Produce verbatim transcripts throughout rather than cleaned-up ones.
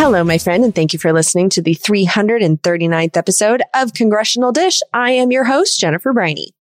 Hello, my friend, and thank you for listening to the three hundred thirty-ninth episode of Congressional Dish. I am your host, Jennifer Briney.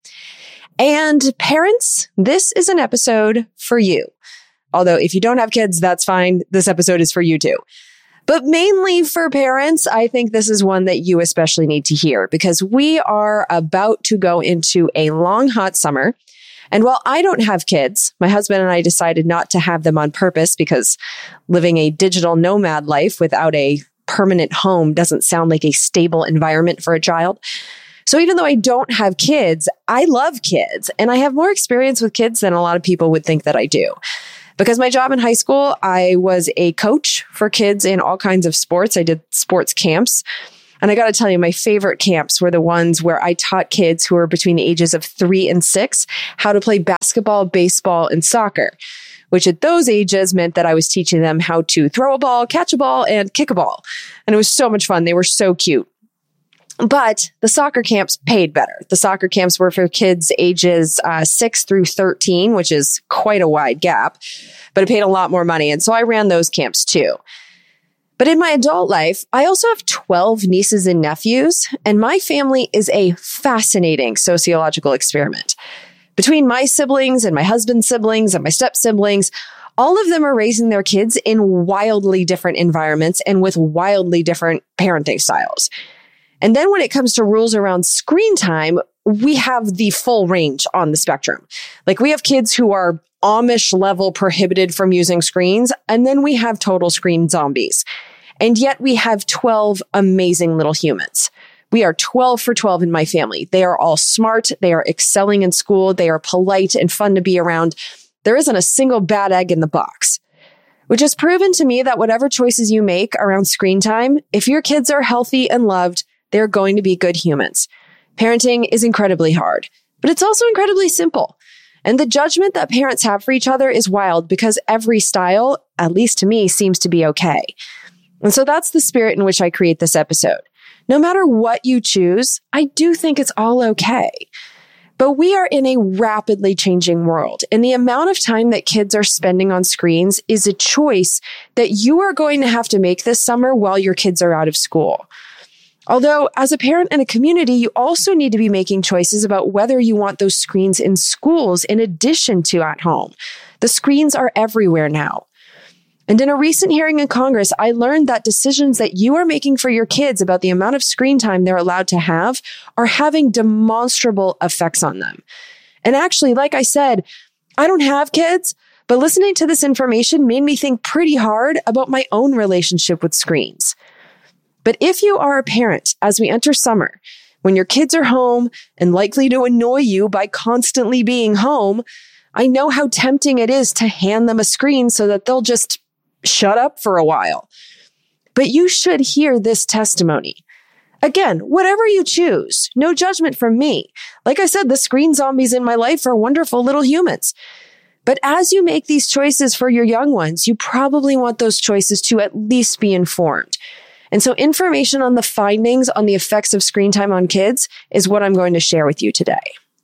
And parents, this is an episode for you. Although if you don't have kids, that's fine. This episode is for you too. But mainly for parents, I think this is one that you especially need to hear because we are about to go into a long, hot summer. And while I don't have kids, my husband and I decided not to have them on purpose because living a digital nomad life without a permanent home doesn't sound like a stable environment for a child. So even though I don't have kids, I love kids and I have more experience with kids than a lot of people would think that I do. Because my job in high school, I was a coach for kids in all kinds of sports. I did sports camps. And I got to tell you, my favorite camps were the ones where I taught kids who were between the ages of three and six how to play basketball, baseball, and soccer, which at those ages meant that I was teaching them how to throw a ball, catch a ball, and kick a ball. And it was so much fun. They were so cute. But the soccer camps paid better. The soccer camps were for kids ages uh, six through thirteen, which is quite a wide gap, but it paid a lot more money. And so I ran those camps too. But in my adult life, I also have twelve nieces and nephews, and my family is a fascinating sociological experiment. Between my siblings and my husband's siblings and my step-siblings, all of them are raising their kids in wildly different environments and with wildly different parenting styles. And then when it comes to rules around screen time, we have the full range on the spectrum. Like we have kids who are Amish level prohibited from using screens, and then we have total screen zombies. And yet we have twelve amazing little humans. We are twelve for twelve in my family. They are all smart. They are excelling in school. They are polite and fun to be around. There isn't a single bad egg in the box, which has proven to me that whatever choices you make around screen time, if your kids are healthy and loved, they're going to be good humans. Parenting is incredibly hard, but it's also incredibly simple. And the judgment that parents have for each other is wild because every style, at least to me, seems to be okay. And so that's the spirit in which I create this episode. No matter what you choose, I do think it's all okay. But we are in a rapidly changing world, and the amount of time that kids are spending on screens is a choice that you are going to have to make this summer while your kids are out of school. Although, as a parent and a community, you also need to be making choices about whether you want those screens in schools in addition to at home. The screens are everywhere now. And in a recent hearing in Congress, I learned that decisions that you are making for your kids about the amount of screen time they're allowed to have are having demonstrable effects on them. And actually, like I said, I don't have kids, but listening to this information made me think pretty hard about my own relationship with screens. But if you are a parent, as we enter summer, when your kids are home and likely to annoy you by constantly being home, I know how tempting it is to hand them a screen so that they'll just shut up for a while. But you should hear this testimony. Again, whatever you choose, no judgment from me. Like I said, the screen zombies in my life are wonderful little humans. But as you make these choices for your young ones, you probably want those choices to at least be informed. And so information on the findings on the effects of screen time on kids is what I'm going to share with you today.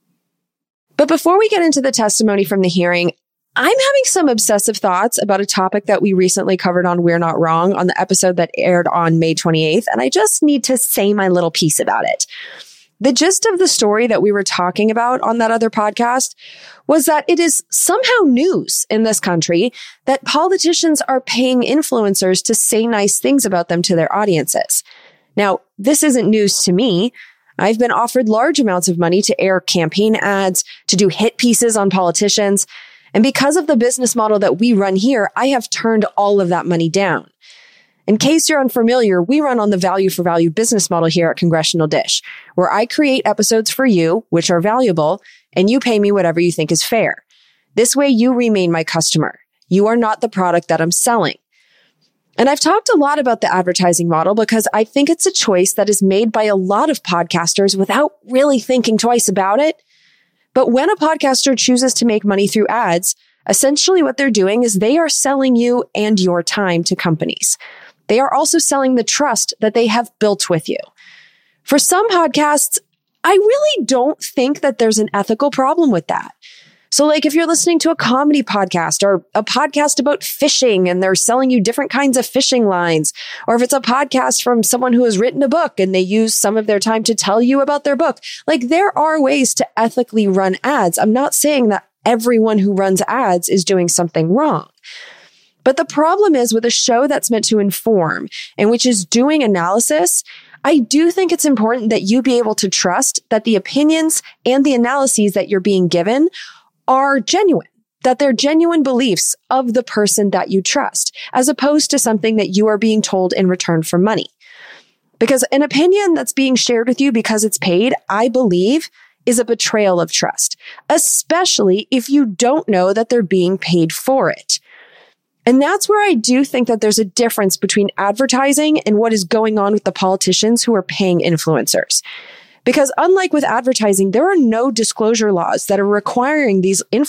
But before we get into the testimony from the hearing, I'm having some obsessive thoughts about a topic that we recently covered on We're Not Wrong on the episode that aired on May twenty-eighth, and I just need to say my little piece about it. The gist of the story that we were talking about on that other podcast was that it is somehow news in this country that politicians are paying influencers to say nice things about them to their audiences. Now, this isn't news to me. I've been offered large amounts of money to air campaign ads, to do hit pieces on politicians. And because of the business model that we run here, I have turned all of that money down. In case you're unfamiliar, we run on the value for value business model here at Congressional Dish, where I create episodes for you, which are valuable, and you pay me whatever you think is fair. This way, you remain my customer. You are not the product that I'm selling. And I've talked a lot about the advertising model because I think it's a choice that is made by a lot of podcasters without really thinking twice about it. But when a podcaster chooses to make money through ads, essentially what they're doing is they are selling you and your time to companies. They are also selling the trust that they have built with you. For some podcasts, I really don't think that there's an ethical problem with that. So like if you're listening to a comedy podcast or a podcast about fishing and they're selling you different kinds of fishing lines, or if it's a podcast from someone who has written a book and they use some of their time to tell you about their book, like there are ways to ethically run ads. I'm not saying that everyone who runs ads is doing something wrong. But the problem is with a show that's meant to inform and which is doing analysis, I do think it's important that you be able to trust that the opinions and the analyses that you're being given are genuine, that they're genuine beliefs of the person that you trust, as opposed to something that you are being told in return for money. Because an opinion that's being shared with you because it's paid, I believe, is a betrayal of trust, especially if you don't know that they're being paid for it. And that's where I do think that there's a difference between advertising and what is going on with the politicians who are paying influencers. Because unlike with advertising, there are no disclosure laws that are requiring these influencers